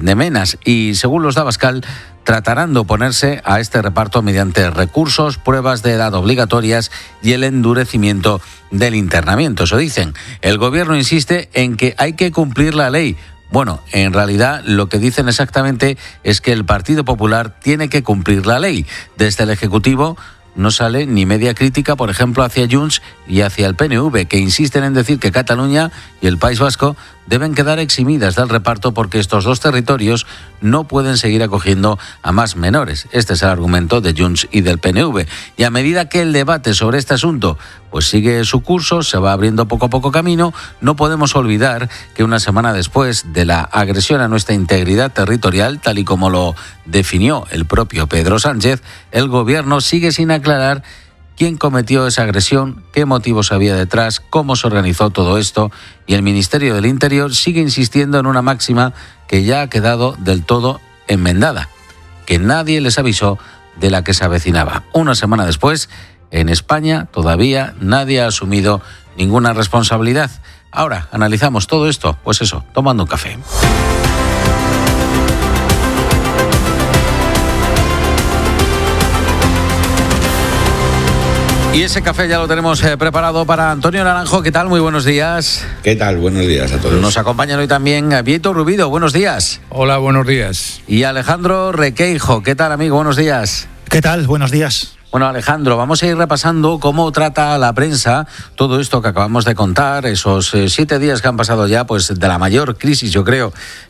de Menas y, según los de Abascal, tratarán de oponerse a este reparto mediante recursos, pruebas de edad obligatorias y el endurecimiento del internamiento. Eso dicen. El Gobierno insiste en que hay que cumplir la ley. Bueno, en realidad lo que dicen exactamente es que el Partido Popular tiene que cumplir la ley. Desde el Ejecutivo no sale ni media crítica, por ejemplo, hacia Junts y hacia el PNV, que insisten en decir que Cataluña y el País Vasco deben quedar eximidas del reparto porque estos dos territorios no pueden seguir acogiendo a más menores. Este es el argumento de Junts y del PNV. Y a medida que el debate sobre este asunto pues sigue su curso, se va abriendo poco a poco camino, no podemos olvidar que una semana después de la agresión a nuestra integridad territorial, tal y como lo definió el propio Pedro Sánchez, el Gobierno sigue sin aclarar quién cometió esa agresión, qué motivos había detrás, cómo se organizó todo esto, y el Ministerio del Interior sigue insistiendo en una máxima que ya ha quedado del todo enmendada, que nadie les avisó de la que se avecinaba. Una semana después, en España todavía nadie ha asumido ninguna responsabilidad. Ahora analizamos todo esto, pues eso, tomando un café. Y ese café ya lo tenemos preparado para Antonio Naranjo. ¿Qué tal? Muy buenos días. ¿Qué tal? Buenos días a todos. Nos acompañan hoy también Vieto Rubido. Buenos días. Hola, buenos días. Y Alejandro Requeijo. ¿Qué tal, amigo? Buenos días. ¿Qué tal? Buenos días. Bueno, Alejandro, vamos a ir repasando cómo trata la prensa todo esto que acabamos de contar, esos 7 días que han pasado ya, pues de la mayor crisis, yo creo,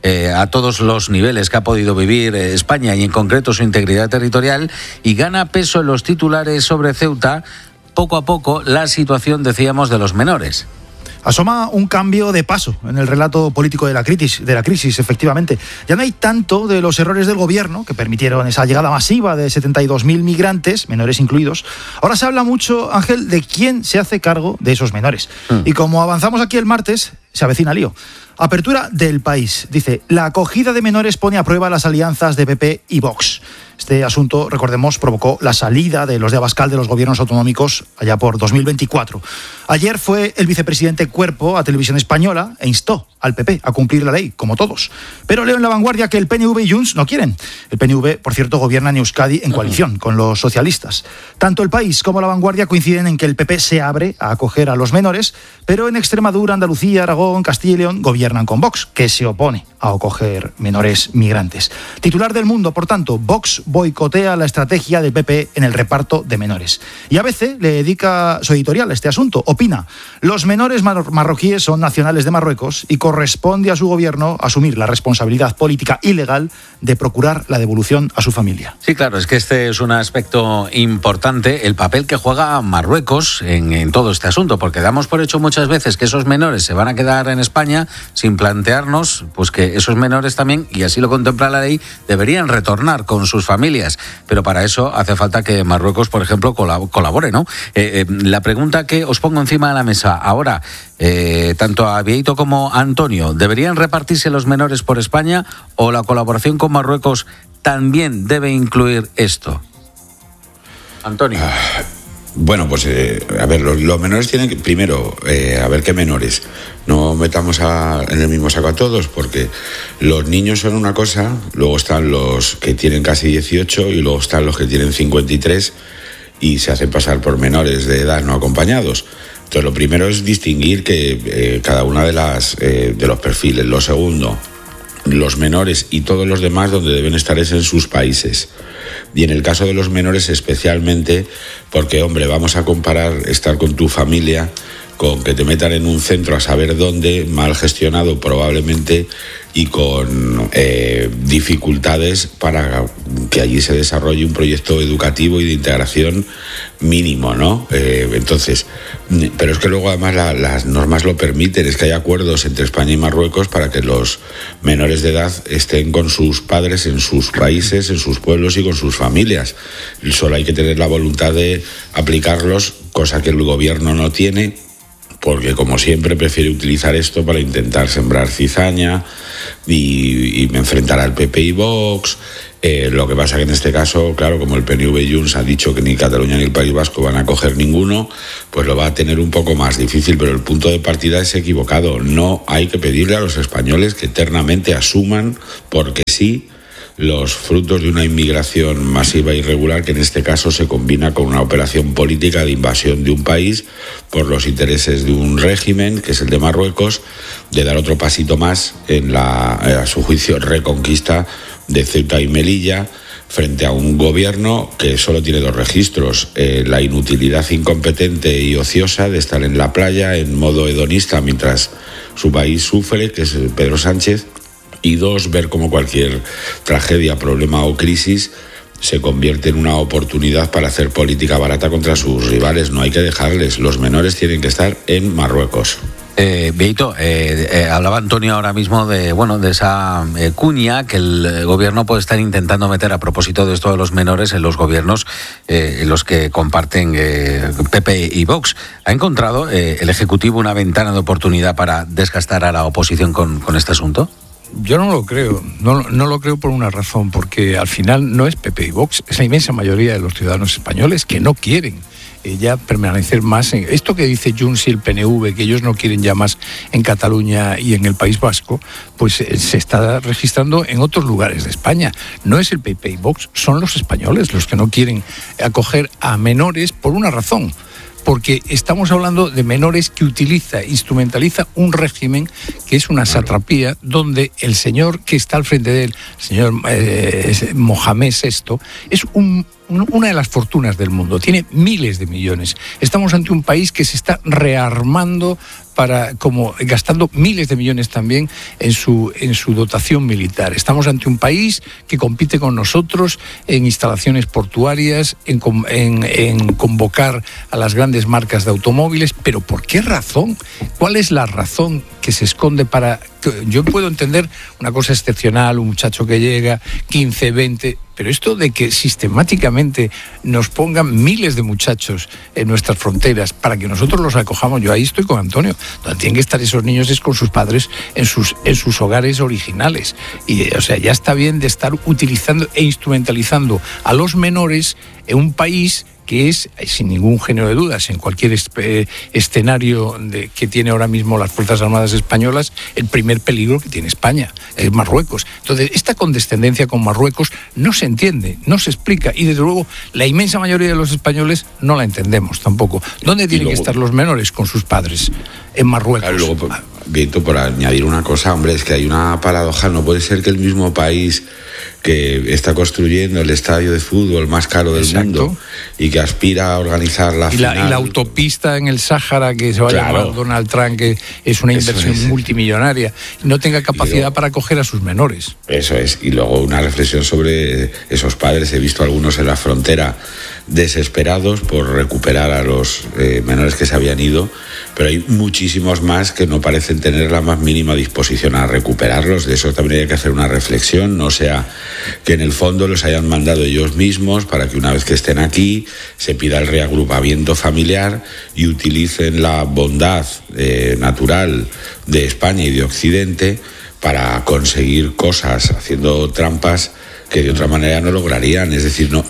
a todos los niveles que ha podido vivir España y en concreto su integridad territorial, y gana peso en los titulares sobre Ceuta poco a poco la situación, decíamos, de los menores. Asoma un cambio de paso en el relato político de la crisis, efectivamente. Ya no hay tanto de los errores del gobierno que permitieron esa llegada masiva de 72.000 migrantes, menores incluidos. Ahora se habla mucho, Ángel, de quién se hace cargo de esos menores. Y como avanzamos aquí el martes, se avecina lío. Apertura del País. Dice, la acogida de menores pone a prueba las alianzas de PP y Vox. Este asunto, recordemos, provocó la salida de los de Abascal de los gobiernos autonómicos allá por 2024. Ayer fue el vicepresidente Cuerpo a Televisión Española e instó al PP a cumplir la ley, como todos. Pero leo en La Vanguardia que el PNV y Junts no quieren. El PNV, por cierto, gobierna en Euskadi en coalición con los socialistas. Tanto El País como La Vanguardia coinciden en que el PP se abre a acoger a los menores, pero en Extremadura, Andalucía, Aragón, Castilla y León gobiernan con Vox, que se opone a acoger menores migrantes. Titular del Mundo, por tanto, Vox boicotea la estrategia del PP en el reparto de menores. Y ABC le dedica su editorial a este asunto. Opina, los menores marroquíes son nacionales de Marruecos y corresponde a su gobierno asumir la responsabilidad política y legal de procurar la devolución a su familia. Sí, claro, es que este es un aspecto importante, el papel que juega Marruecos en todo este asunto, porque damos por hecho muchas veces que esos menores se van a quedar en España sin plantearnos pues que esos menores también, y así lo contempla la ley, deberían retornar con sus familias. Pero para eso hace falta que Marruecos, por ejemplo, colabore, ¿no? La pregunta que os pongo encima de la mesa ahora, tanto a Vieito como a Antonio, ¿deberían repartirse los menores por España o la colaboración con Marruecos también debe incluir esto? Antonio. Bueno, pues a ver, los menores tienen que, primero, a ver qué menores. No metamos en el mismo saco a todos, porque los niños son una cosa, luego están los que tienen casi 18 y luego están los que tienen 53 y se hacen pasar por menores de edad no acompañados. Entonces, lo primero es distinguir que cada una de los perfiles. Lo segundo, los menores y todos los demás donde deben estar es en sus países. Y en el caso de los menores especialmente, porque, hombre, vamos a comparar estar con tu familia con que te metan en un centro a saber dónde, mal gestionado probablemente, y con dificultades para que allí se desarrolle un proyecto educativo y de integración mínimo, ¿no? Entonces, pero es que luego además las normas lo permiten, es que hay acuerdos entre España y Marruecos para que los menores de edad estén con sus padres en sus países, en sus pueblos y con sus familias. Solo hay que tener la voluntad de aplicarlos, cosa que el gobierno no tiene, porque como siempre prefiere utilizar esto para intentar sembrar cizaña y enfrentar al PP y Vox, Lo que pasa que en este caso, claro, como el PNV y Junts ha dicho que ni Cataluña ni el País Vasco van a coger ninguno, pues lo va a tener un poco más difícil, pero el punto de partida es equivocado. No hay que pedirle a los españoles que eternamente asuman, porque sí, los frutos de una inmigración masiva e irregular, que en este caso se combina con una operación política de invasión de un país por los intereses de un régimen, que es el de Marruecos, de dar otro pasito más en la, a su juicio, reconquista de Ceuta y Melilla, frente a un gobierno que solo tiene dos registros: la inutilidad incompetente y ociosa de estar en la playa en modo hedonista mientras su país sufre, que es Pedro Sánchez, y dos, ver cómo cualquier tragedia, problema o crisis se convierte en una oportunidad para hacer política barata contra sus rivales. No hay que dejarles, los menores tienen que estar en Marruecos. Beito, hablaba Antonio ahora mismo de esa cuña que el gobierno puede estar intentando meter a propósito de esto de los menores en los gobiernos en los que comparten PP y Vox. ¿Ha encontrado el Ejecutivo una ventana de oportunidad para desgastar a la oposición con este asunto? Yo no lo creo, no lo creo por una razón, porque al final no es PP y Vox, es la inmensa mayoría de los ciudadanos españoles que no quieren ya permanecer más en esto que dice Junts y el PNV, que ellos no quieren ya más en Cataluña y en el País Vasco, pues se está registrando en otros lugares de España. No es el PP y Vox, son los españoles los que no quieren acoger a menores por una razón. Porque estamos hablando de menores que instrumentaliza un régimen que es una satrapía, donde el señor que está al frente de él, el señor Mohamed VI, es una de las fortunas del mundo, tiene miles de millones. Estamos ante un país que se está rearmando gastando miles de millones también en su dotación militar. Estamos ante un país que compite con nosotros en instalaciones portuarias, en convocar a las grandes marcas de automóviles, pero ¿por qué razón? ¿Cuál es la razón que se esconde para...? Yo puedo entender una cosa excepcional, un muchacho que llega, 15, 20... Pero esto de que sistemáticamente nos pongan miles de muchachos en nuestras fronteras para que nosotros los acojamos, yo ahí estoy con Antonio. Donde tienen que estar esos niños es con sus padres en sus hogares originales. Y, o sea, ya está bien de estar utilizando e instrumentalizando a los menores en un país que es, sin ningún género de dudas, en cualquier escenario que tiene ahora mismo las Fuerzas Armadas españolas, el primer peligro que tiene España, que es Marruecos. Entonces, esta condescendencia con Marruecos no se entiende, no se explica, y desde luego la inmensa mayoría de los españoles no la entendemos tampoco. ¿Dónde tienen que estar los menores? Con sus padres, en Marruecos. Claro, luego, Beito, por añadir una cosa, hombre, es que hay una paradoja. No puede ser que el mismo país que está construyendo el estadio de fútbol más caro del mundo y que aspira a organizar la final. Y la autopista en el Sáhara que se va a llamar Donald Trump, que es una inversión multimillonaria, no tenga capacidad para acoger a sus menores. Eso es. Y luego una reflexión sobre esos padres. He visto algunos en la frontera desesperados por recuperar a los menores que se habían ido, pero hay muchísimos más que no parecen tener la más mínima disposición a recuperarlos. De eso también hay que hacer una reflexión, no sea que en el fondo los hayan mandado ellos mismos para que una vez que estén aquí se pida el reagrupamiento familiar y utilicen la bondad natural de España y de Occidente para conseguir cosas haciendo trampas que de otra manera no lograrían. Es decir, no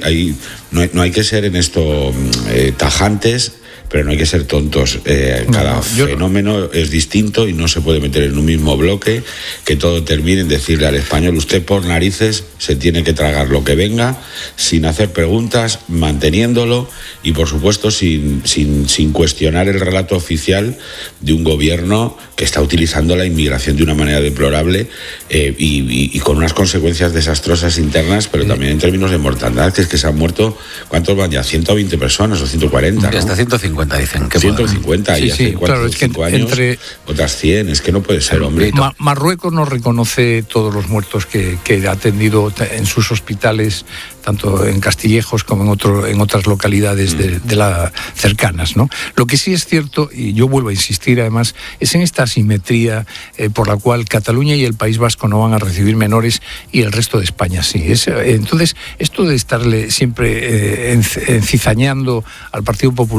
hay que ser en esto tajantes, pero no hay que ser tontos. Cada fenómeno es distinto y no se puede meter en un mismo bloque, que todo termine en decirle al español: usted por narices se tiene que tragar lo que venga, sin hacer preguntas, manteniéndolo y por supuesto sin cuestionar el relato oficial de un gobierno que está utilizando la inmigración de una manera deplorable y con unas consecuencias desastrosas internas, pero también en términos de mortandad, que es que se han muerto, ¿cuántos van ya? 120 personas o 140, ¿no? Hasta 150 dicen. Que 150 y hace 4 o 5 años otras 100, es que no puede ser, hombre. Marruecos no reconoce todos los muertos que ha atendido en sus hospitales, tanto en Castillejos como en otras localidades de las cercanas, ¿no? Lo que sí es cierto, y yo vuelvo a insistir además, es en esta asimetría por la cual Cataluña y el País Vasco no van a recibir menores y el resto de España sí. Entonces, esto de estarle siempre encizañando al Partido Popular con Vox,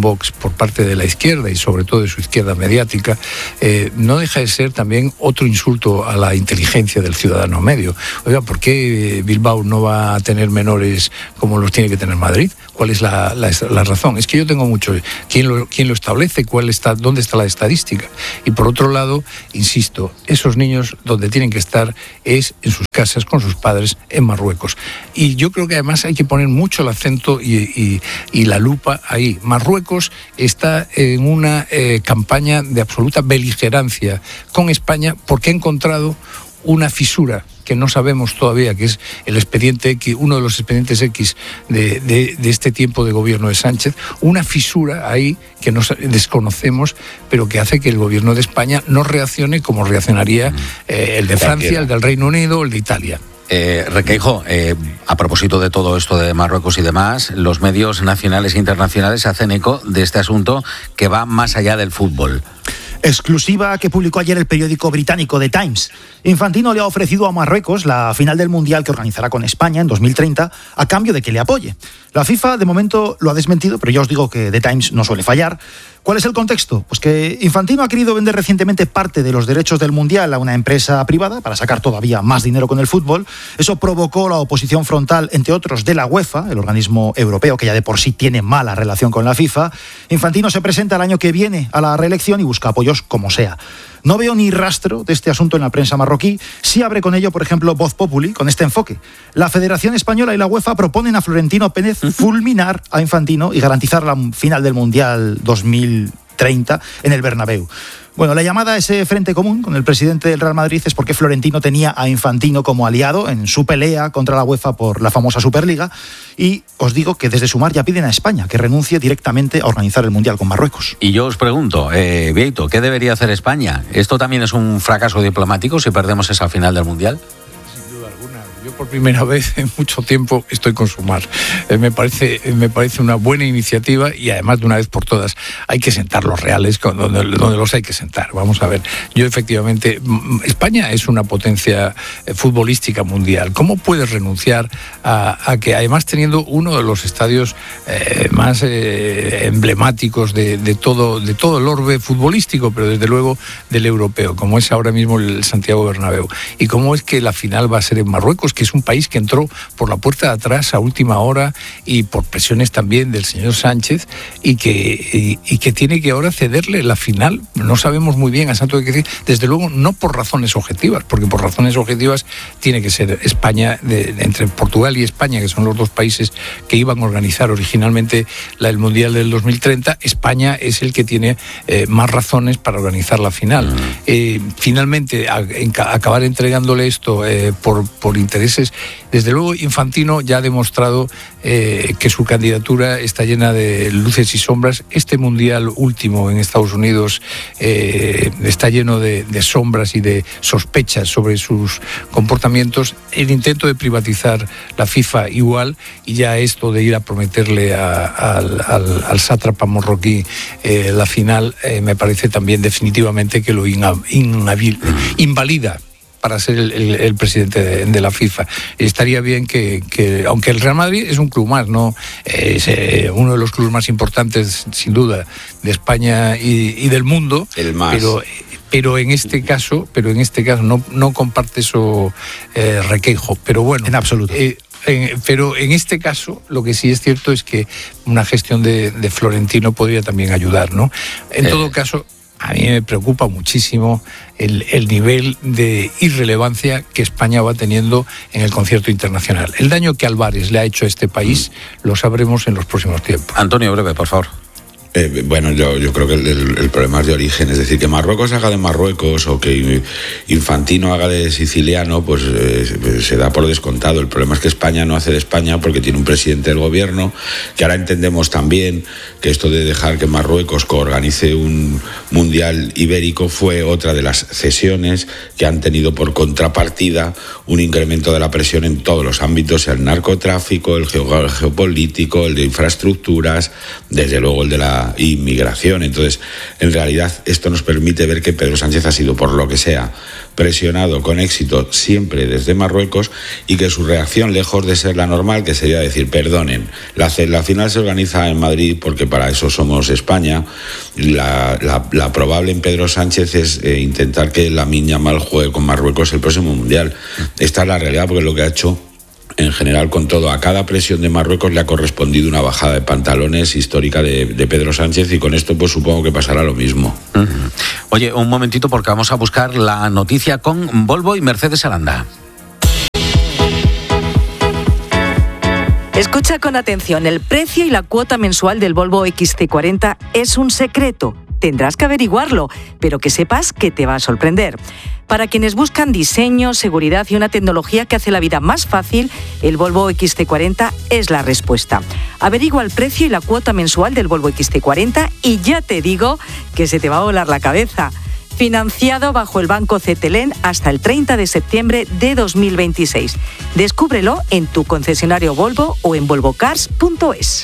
Vox por parte de la izquierda y sobre todo de su izquierda mediática, no deja de ser también otro insulto a la inteligencia del ciudadano medio. Oiga, ¿por qué Bilbao no va a tener menores como los tiene que tener Madrid? ¿Cuál es la razón? Es que yo tengo mucho. ¿Quién lo establece? ¿Dónde está la estadística? Y por otro lado, insisto, esos niños donde tienen que estar es en sus casas con sus padres en Marruecos. Y yo creo que además hay que poner mucho el acento y la lupa ahí. Marruecos está en una campaña de absoluta beligerancia con España porque ha encontrado una fisura que no sabemos todavía, que es el expediente X, uno de los expedientes X de este tiempo de gobierno de Sánchez, una fisura ahí que desconocemos, pero que hace que el gobierno de España no reaccione como reaccionaría el de Francia, el del Reino Unido, el de Italia. Requeijo, a propósito de todo esto de Marruecos y demás, los medios nacionales e internacionales hacen eco de este asunto que va más allá del fútbol. Exclusiva que publicó ayer el periódico británico The Times. Infantino le ha ofrecido a Marruecos la final del Mundial que organizará con España en 2030 a cambio de que le apoye. La FIFA de momento lo ha desmentido, pero ya os digo que The Times no suele fallar. ¿Cuál es el contexto? Pues que Infantino ha querido vender recientemente parte de los derechos del Mundial a una empresa privada para sacar todavía más dinero con el fútbol. Eso provocó la oposición frontal, entre otros, de la UEFA, el organismo europeo que ya de por sí tiene mala relación con la FIFA. Infantino se presenta el año que viene a la reelección y busca apoyos como sea. No veo ni rastro de este asunto en la prensa marroquí. Sí abre con ello, por ejemplo, Voz Populi, con este enfoque. La Federación Española y la UEFA proponen a Florentino Pérez fulminar a Infantino y garantizar la final del Mundial 2030 en el Bernabéu. Bueno, la llamada a ese frente común con el presidente del Real Madrid es porque Florentino tenía a Infantino como aliado en su pelea contra la UEFA por la famosa Superliga, y os digo que desde Sumar ya piden a España que renuncie directamente a organizar el Mundial con Marruecos. Y yo os pregunto, Vieito, ¿qué debería hacer España? ¿Esto también es un fracaso diplomático si perdemos esa final del Mundial? Yo por primera vez en mucho tiempo estoy con Sumar. Me parece una buena iniciativa y además de una vez por todas hay que sentar los reales donde los hay que sentar. Vamos a ver, yo efectivamente, España es una potencia futbolística mundial. ¿Cómo puedes renunciar a que además teniendo uno de los estadios más emblemáticos de todo el orbe futbolístico, pero desde luego del europeo, como es ahora mismo el Santiago Bernabéu? ¿Y cómo es que la final va a ser en Marruecos, que es un país que entró por la puerta de atrás a última hora y por presiones también del señor Sánchez y que tiene que ahora cederle la final? No sabemos muy bien a santo de qué decir, desde luego no por razones objetivas, porque por razones objetivas tiene que ser España, entre Portugal y España, que son los dos países que iban a organizar originalmente el Mundial del 2030, España es el que tiene más razones para organizar la final. Finalmente, acabar entregándole esto por intereses, desde luego Infantino ya ha demostrado que su candidatura está llena de luces y sombras. Este Mundial último en Estados Unidos está lleno de sombras y de sospechas sobre sus comportamientos. El intento de privatizar la FIFA igual, y ya esto de ir a prometerle al sátrapa marroquí la final me parece también definitivamente que lo invalida para ser el presidente de la FIFA. Estaría bien que aunque el Real Madrid es un club más, ¿no? Es uno de los clubes más importantes, sin duda, de España y del mundo. El más. Pero en este caso no comparte eso, Requeijo. Pero bueno, en absoluto. Pero en este caso lo que sí es cierto es que una gestión de Florentino podría también ayudar, ¿no? En todo caso, a mí me preocupa muchísimo el nivel de irrelevancia que España va teniendo en el concierto internacional. El daño que Álvarez le ha hecho a este país lo sabremos en los próximos tiempos. Antonio, breve, por favor. Bueno, yo creo que el problema es de origen, es decir, que Marruecos haga de Marruecos o que Infantino haga de siciliano, pues se da por descontado. El problema es que España no hace de España porque tiene un presidente del gobierno, que ahora entendemos también que esto de dejar que Marruecos coorganice un mundial ibérico fue otra de las cesiones que han tenido por contrapartida un incremento de la presión en todos los ámbitos, el narcotráfico, el geopolítico, el de infraestructuras, desde luego el de la inmigración. Entonces, en realidad, esto nos permite ver que Pedro Sánchez ha sido, por lo que sea, presionado con éxito siempre desde Marruecos, y que su reacción, lejos de ser la normal, que sería decir, perdonen, la final se organiza en Madrid porque para eso somos España, la probable en Pedro Sánchez es intentar que Lamine Yamal juegue con Marruecos el próximo Mundial. Esta es la realidad, porque lo que ha hecho en general con todo, a cada presión de Marruecos le ha correspondido una bajada de pantalones histórica de Pedro Sánchez, y con esto pues supongo que pasará lo mismo. Oye, un momentito, porque vamos a buscar la noticia con Volvo y Mercedes Aranda. Escucha con atención, el precio y la cuota mensual del Volvo XC40 es un secreto. Tendrás que averiguarlo, pero que sepas que te va a sorprender. Para quienes buscan diseño, seguridad y una tecnología que hace la vida más fácil, el Volvo XC40 es la respuesta. Averigua el precio y la cuota mensual del Volvo XC40 y ya te digo que se te va a volar la cabeza. Financiado bajo el Banco Cetelem hasta el 30 de septiembre de 2026. Descúbrelo en tu concesionario Volvo o en volvocars.es.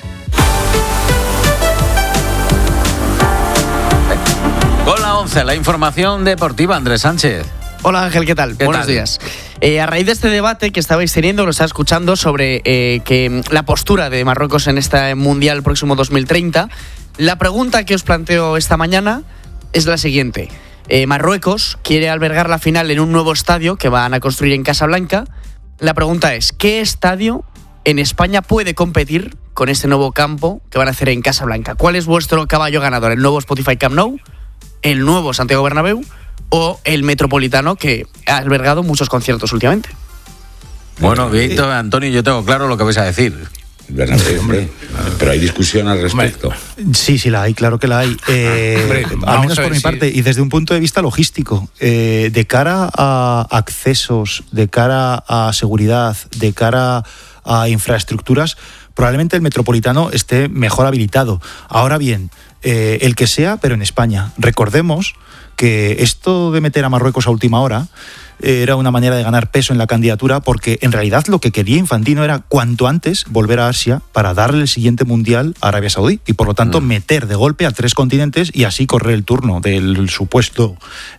Con la 11, la información deportiva, Andrés Sánchez. Hola Ángel, ¿qué tal? Buenos días. A raíz de este debate que estabais teniendo, lo estaba escuchando sobre que la postura de Marruecos en este Mundial próximo 2030, la pregunta que os planteo esta mañana es la siguiente. Marruecos quiere albergar la final en un nuevo estadio que van a construir en Casablanca. La pregunta es, ¿qué estadio en España puede competir con este nuevo campo que van a hacer en Casablanca? ¿Cuál es vuestro caballo ganador? ¿El nuevo Spotify Camp Nou, el nuevo Santiago Bernabéu o el Metropolitano, que ha albergado muchos conciertos últimamente? Bueno, Víctor, Antonio, yo tengo claro lo que vais a decir. Bernabéu, hombre, pero hay discusión al respecto. Sí, la hay, claro que la hay. Al menos por mi parte, y desde un punto de vista logístico, de cara a accesos, de cara a seguridad, de cara a infraestructuras, probablemente el Metropolitano esté mejor habilitado. Ahora bien, el que sea, pero en España. Recordemos que esto de meter a Marruecos a última hora era una manera de ganar peso en la candidatura, porque en realidad lo que quería Infantino era cuanto antes volver a Asia para darle el siguiente mundial a Arabia Saudí y por lo tanto meter de golpe a 3 continentes y así correr el turno del supuesto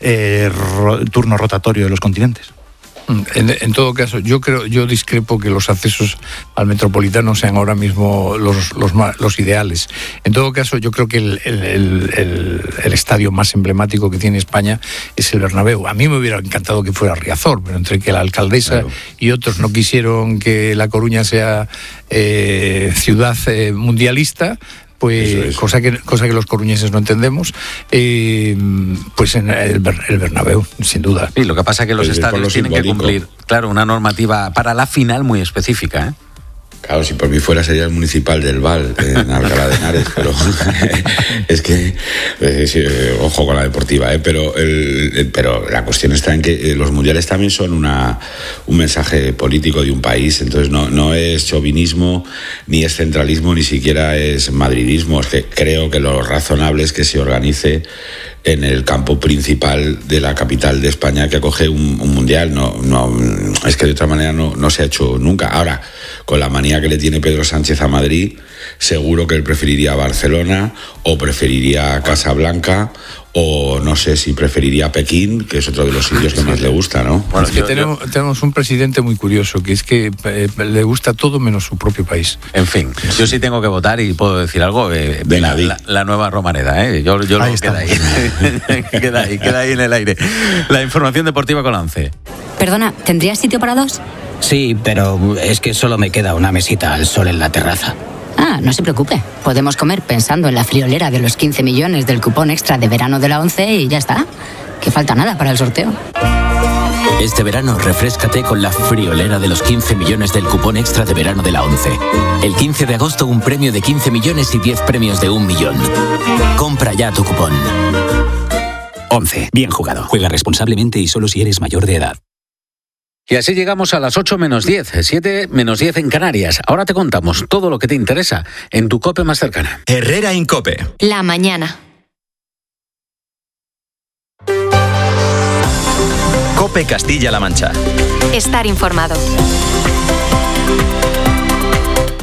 turno rotatorio de los continentes. En todo caso, yo discrepo que los accesos al Metropolitano sean ahora mismo los ideales. En todo caso, yo creo que el estadio más emblemático que tiene España es el Bernabéu. A mí me hubiera encantado que fuera Riazor, pero entre que la alcaldesa y otros no quisieron que La Coruña sea ciudad mundialista, pues cosa que los coruñeses no entendemos, pues en el Bernabéu, sin duda. Sí, lo que pasa es que los estadios tienen que cumplir, claro, una normativa para la final muy específica, ¿eh? Claro, si por mí fuera sería el municipal del Val, en Alcalá de Henares, pero es que, ojo con la deportiva, pero la cuestión está en que los mundiales también son un mensaje político de un país, entonces no es chauvinismo, ni es centralismo, ni siquiera es madridismo. Es que creo que lo razonable es que se organice en el campo principal de la capital de España, que acoge un mundial. No, es que de otra manera no se ha hecho nunca. Ahora, con la manía que le tiene Pedro Sánchez a Madrid, seguro que él preferiría Barcelona, o preferiría Casablanca, o no sé si preferiría Pekín, que es otro de los sitios que más le gusta, ¿no? Bueno, es que tenemos un presidente muy curioso, que es que le gusta todo menos su propio país. En fin, yo sí tengo que votar y puedo decir algo. La nueva Romareda, ¿eh? Yo lo queda ahí. queda ahí en el aire. La información deportiva con la 11. Perdona, ¿tendrías sitio para 2? Sí, pero es que solo me queda una mesita al sol en la terraza. Ah, no se preocupe. Podemos comer pensando en la friolera de los 15 millones del cupón extra de verano de la 11 y ya está. Que falta nada para el sorteo. Este verano refréscate con la friolera de los 15 millones del cupón extra de verano de la 11. El 15 de agosto un premio de 15 millones y 10 premios de 1 millón. Compra ya tu cupón. 11. Bien jugado. Juega responsablemente y solo si eres mayor de edad. Y así llegamos a las 8 menos 10, 7 menos 10 en Canarias. Ahora te contamos todo lo que te interesa en tu COPE más cercana. Herrera Incope. La mañana. COPE Castilla-La Mancha. Estar informado.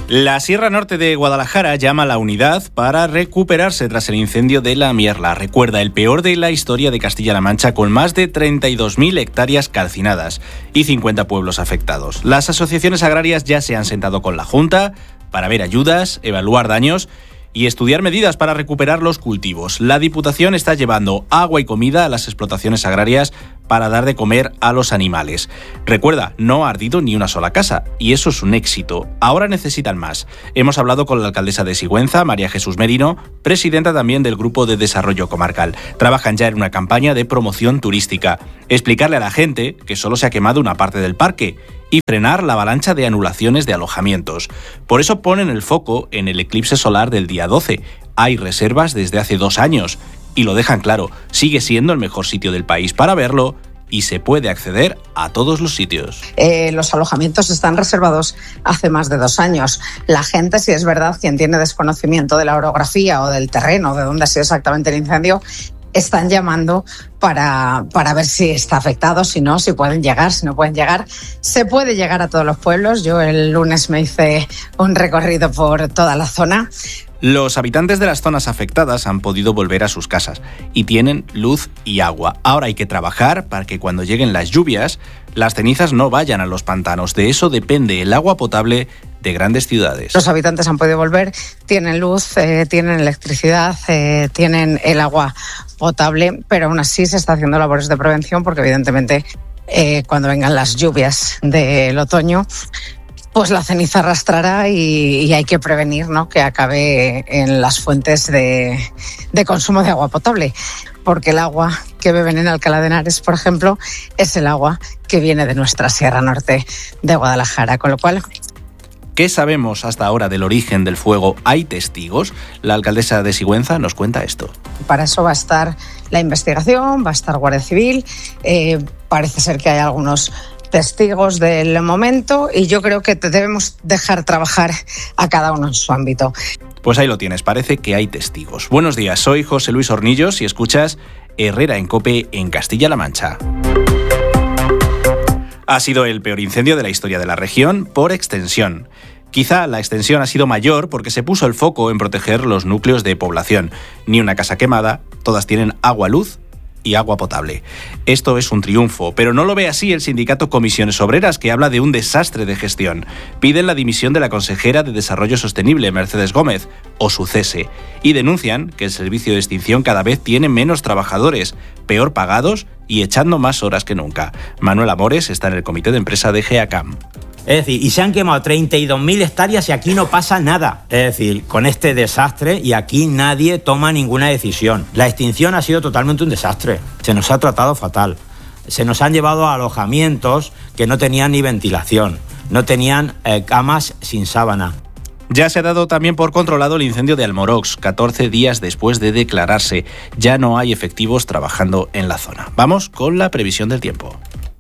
La Sierra Norte de Guadalajara llama a la unidad para recuperarse tras el incendio de La Mierla. Recuerda, el peor de la historia de Castilla-La Mancha, con más de 32.000 hectáreas calcinadas y 50 pueblos afectados. Las asociaciones agrarias ya se han sentado con la Junta para ver ayudas, evaluar daños y estudiar medidas para recuperar los cultivos. La Diputación está llevando agua y comida a las explotaciones agrarias para dar de comer a los animales. Recuerda, no ha ardido ni una sola casa, y eso es un éxito. Ahora necesitan más. Hemos hablado con la alcaldesa de Sigüenza, María Jesús Merino, presidenta también del Grupo de Desarrollo Comarcal. Trabajan ya en una campaña de promoción turística. Explicarle a la gente que solo se ha quemado una parte del parque y frenar la avalancha de anulaciones de alojamientos. Por eso ponen el foco en el eclipse solar del día 12. Hay reservas desde hace 2 años y lo dejan claro, sigue siendo el mejor sitio del país para verlo y se puede acceder a todos los sitios. Los alojamientos están reservados hace más de 2 años. La gente, si es verdad, quien tiene desconocimiento de la orografía o del terreno, de dónde ha sido exactamente el incendio, están llamando para ver si está afectado, si no, si pueden llegar, si no pueden llegar. Se puede llegar a todos los pueblos. Yo el lunes me hice un recorrido por toda la zona. Los habitantes de las zonas afectadas han podido volver a sus casas y tienen luz y agua. Ahora hay que trabajar para que cuando lleguen las lluvias, las cenizas no vayan a los pantanos. De eso depende el agua potable de grandes ciudades. Los habitantes han podido volver, tienen luz, tienen electricidad, tienen el agua potable, pero aún así se está haciendo labores de prevención porque evidentemente cuando vengan las lluvias del otoño, pues la ceniza arrastrará y hay que prevenir, ¿no?, que acabe en las fuentes de consumo de agua potable. Porque el agua que beben en Alcalá de Henares, por ejemplo, es el agua que viene de nuestra Sierra Norte de Guadalajara. Con lo cual, ¿qué sabemos hasta ahora del origen del fuego? ¿Hay testigos? La alcaldesa de Sigüenza nos cuenta esto. Para eso va a estar la investigación, va a estar Guardia Civil. Parece ser que hay algunos testigos del momento y yo creo que debemos dejar trabajar a cada uno en su ámbito. Pues ahí lo tienes, parece que hay testigos. Buenos días, soy José Luis Hornillos y escuchas Herrera en COPE en Castilla-La Mancha. Ha sido el peor incendio de la historia de la región por extensión. Quizá la extensión ha sido mayor porque se puso el foco en proteger los núcleos de población. Ni una casa quemada, todas tienen agua, luz y agua potable. Esto es un triunfo, pero no lo ve así el sindicato Comisiones Obreras, que habla de un desastre de gestión. Piden la dimisión de la consejera de Desarrollo Sostenible, Mercedes Gómez, o su cese, y denuncian que el servicio de extinción cada vez tiene menos trabajadores, peor pagados y echando más horas que nunca. Manuel Amores está en el comité de empresa de GEACAM. Es decir, y se han quemado 32.000 hectáreas y aquí no pasa nada. Es decir, con este desastre y aquí nadie toma ninguna decisión. La extinción ha sido totalmente un desastre. Se nos ha tratado fatal. Se nos han llevado a alojamientos que no tenían ni ventilación, no tenían camas sin sábana. Ya se ha dado también por controlado el incendio de Almorox, 14 días después de declararse. Ya no hay efectivos trabajando en la zona. Vamos con la previsión del tiempo.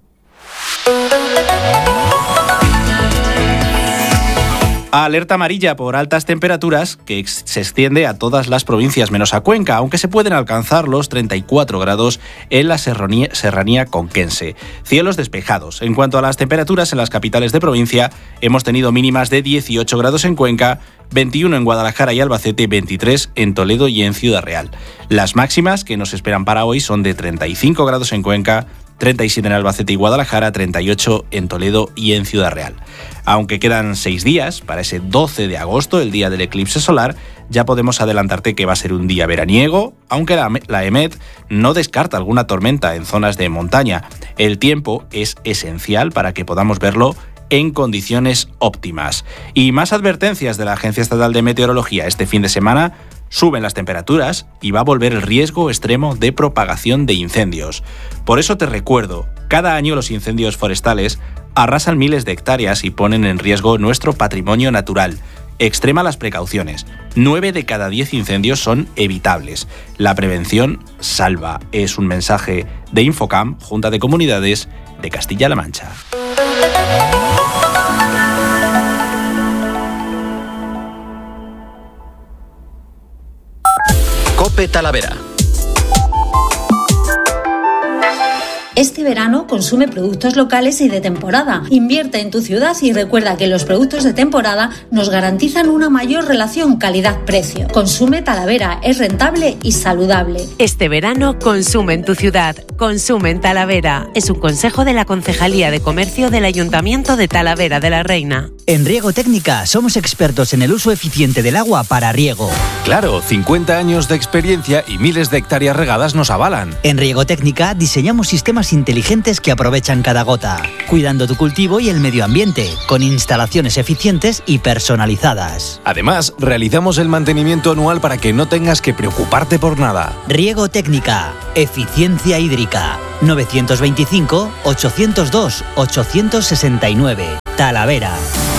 Alerta amarilla por altas temperaturas que se extiende a todas las provincias menos a Cuenca, aunque se pueden alcanzar los 34 grados en la serranía conquense. Cielos despejados. En cuanto a las temperaturas en las capitales de provincia, hemos tenido mínimas de 18 grados en Cuenca, 21 en Guadalajara y Albacete, 23 en Toledo y en Ciudad Real. Las máximas que nos esperan para hoy son de 35 grados en Cuenca, 37 en Albacete y Guadalajara, 38 en Toledo y en Ciudad Real. Aunque quedan 6 días para ese 12 de agosto, el día del eclipse solar, ya podemos adelantarte que va a ser un día veraniego, aunque la EMET no descarta alguna tormenta en zonas de montaña. El tiempo es esencial para que podamos verlo en condiciones óptimas. Y más advertencias de la Agencia Estatal de Meteorología. Este fin de semana suben las temperaturas y va a volver el riesgo extremo de propagación de incendios. Por eso te recuerdo, cada año los incendios forestales arrasan miles de hectáreas y ponen en riesgo nuestro patrimonio natural. Extrema las precauciones. 9 de cada 10 incendios son evitables. La prevención salva. Es un mensaje de Infocam, Junta de Comunidades de Castilla-La Mancha. COPE Talavera. Este verano consume productos locales y de temporada. Invierte en tu ciudad y recuerda que los productos de temporada nos garantizan una mayor relación calidad-precio. Consume Talavera, es rentable y saludable. Este verano consume en tu ciudad, consume en Talavera. Es un consejo de la Concejalía de Comercio del Ayuntamiento de Talavera de la Reina. En Riego Técnica somos expertos en el uso eficiente del agua para riego. Claro, 50 años de experiencia y miles de hectáreas regadas nos avalan. En Riego Técnica diseñamos sistemas inteligentes que aprovechan cada gota, cuidando tu cultivo y el medio ambiente, con instalaciones eficientes y personalizadas. Además, realizamos el mantenimiento anual para que no tengas que preocuparte por nada. Riego Técnica, eficiencia hídrica, 925-802-869, Talavera.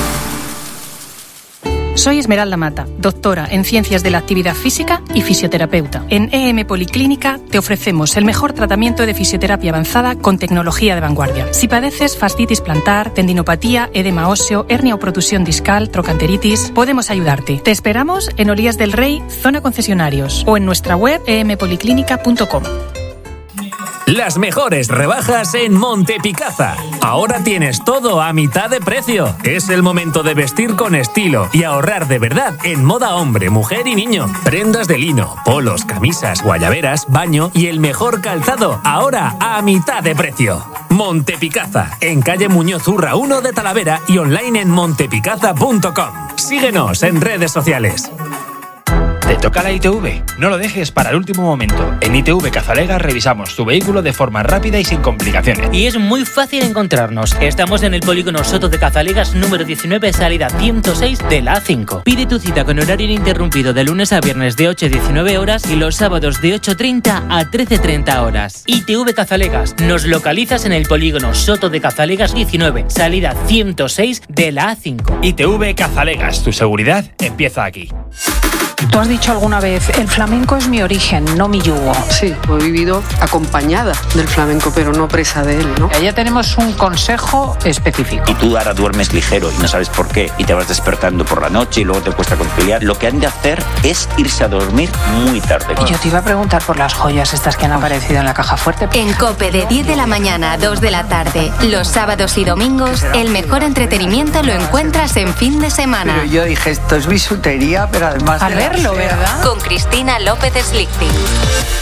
Soy Esmeralda Mata, doctora en Ciencias de la Actividad Física y fisioterapeuta. En EM Policlínica te ofrecemos el mejor tratamiento de fisioterapia avanzada con tecnología de vanguardia. Si padeces fascitis plantar, tendinopatía, edema óseo, hernia o protusión discal, trocanteritis, podemos ayudarte. Te esperamos en Olías del Rey, zona concesionarios, o en nuestra web empoliclínica.com. Las mejores rebajas en Montepicasa. Ahora tienes todo a mitad de precio. Es el momento de vestir con estilo y ahorrar de verdad en moda hombre, mujer y niño. Prendas de lino, polos, camisas, guayaberas, baño y el mejor calzado. Ahora a mitad de precio. Montepicasa, en calle Muñoz Urra 1 de Talavera y online en montepicasa.com. Síguenos en redes sociales. ¿Te toca la ITV? No lo dejes para el último momento. En ITV Cazalegas revisamos tu vehículo de forma rápida y sin complicaciones. Y es muy fácil encontrarnos. Estamos en el polígono Soto de Cazalegas número 19, salida 106 de la A5. Pide tu cita con horario ininterrumpido de lunes a viernes de 8 a 19 horas y los sábados de 8:30 a 13:30 horas. ITV Cazalegas. Nos localizas en el polígono Soto de Cazalegas 19, salida 106 de la A5. ITV Cazalegas. Tu seguridad empieza aquí. Tú has dicho alguna vez, el flamenco es mi origen, no mi yugo. Sí, he vivido acompañada del flamenco, pero no presa de él, ¿no? Allá tenemos un consejo específico. Y tú ahora duermes ligero y no sabes por qué, y te vas despertando por la noche y luego te cuesta conciliar. Lo que han de hacer es irse a dormir muy tarde. Y yo te iba a preguntar por las joyas estas que han aparecido en la caja fuerte. En COPE de 10 de la mañana a 2 de la tarde, los sábados y domingos, el mejor entretenimiento lo encuentras en fin de semana. Pero yo dije, esto es bisutería, pero además... Al verlo, ¿verdad? Con Cristina López Slichting.